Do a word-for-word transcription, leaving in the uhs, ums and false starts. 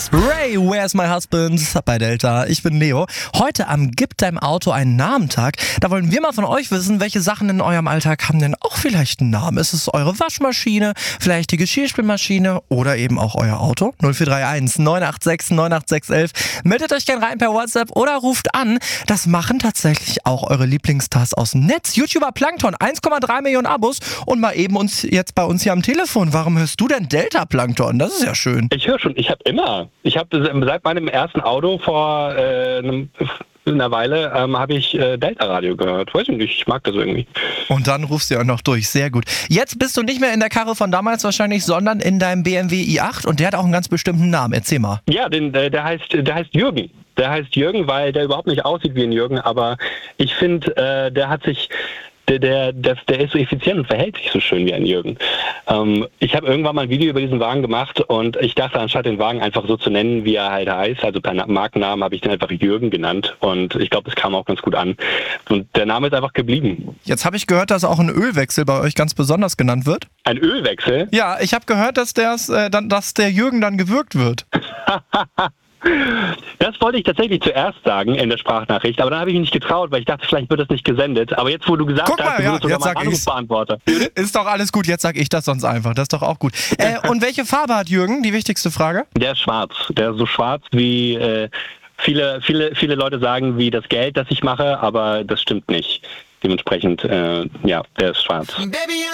Ray, Where's My Husband? Bei Delta. Ich bin Leo. Heute am Gib deinem Auto einen Namen-Tag. Da wollen wir mal von euch wissen, welche Sachen in eurem Alltag haben denn auch vielleicht einen Namen? Ist es eure Waschmaschine, vielleicht die Geschirrspülmaschine oder eben auch euer Auto? null vier drei eins neun acht sechs neun acht sechs eins eins. Meldet euch gerne rein per WhatsApp oder ruft an. Das machen tatsächlich auch eure Lieblingsstars aus dem Netz. YouTuber Plankton, eins Komma drei Millionen Abos und mal eben uns jetzt bei uns hier am Telefon. Warum hörst du denn Delta, Plankton? Das ist ja schön. Ich höre schon, ich habe immer, ich habe seit meinem ersten Auto vor äh, einem, einer Weile, ähm, habe ich äh, Delta-Radio gehört. Weiß ich nicht, ich mag das irgendwie. Und dann rufst du ja auch noch durch, sehr gut. Jetzt bist du nicht mehr in der Karre von damals wahrscheinlich, sondern in deinem B M W i acht und der hat auch einen ganz bestimmten Namen. Erzähl mal. Ja, den, der, der, heißt, der heißt Jürgen. Der heißt Jürgen, weil der überhaupt nicht aussieht wie ein Jürgen, aber ich finde, äh, der hat sich... Der, der, der, der ist so effizient und verhält sich so schön wie ein Jürgen. Ähm, ich habe irgendwann mal ein Video über diesen Wagen gemacht und ich dachte, anstatt den Wagen einfach so zu nennen, wie er halt heißt, also per Markennamen, habe ich den einfach Jürgen genannt und ich glaube, das kam auch ganz gut an. Und der Name ist einfach geblieben. Jetzt habe ich gehört, dass auch ein Ölwechsel bei euch ganz besonders genannt wird. Ein Ölwechsel? Ja, ich habe gehört, dass, der's, äh, dann, dass der Jürgen dann gewürgt wird. Das wollte ich tatsächlich zuerst sagen in der Sprachnachricht, aber dann habe ich mich nicht getraut, weil ich dachte, vielleicht wird das nicht gesendet. Aber jetzt, wo du gesagt Guck hast, mal, du ja, würdest sogar jetzt mal einen sag Anruf ich's. beantworten. Ist doch alles gut, jetzt sag ich das sonst einfach. Das ist doch auch gut. Äh, und welche Farbe hat Jürgen? Die wichtigste Frage. Der ist schwarz. Der ist so schwarz wie äh, viele, viele, viele Leute sagen, wie das Geld, das ich mache, aber das stimmt nicht. Dementsprechend, äh, ja, der ist schwarz. Baby,